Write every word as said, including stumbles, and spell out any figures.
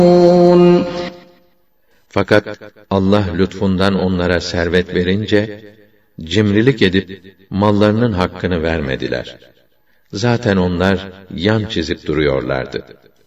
Fakat Allah lütfundan onlara servet verince, cimrilik edip mallarının hakkını vermediler. Zaten onlar yan çizip duruyorlardı.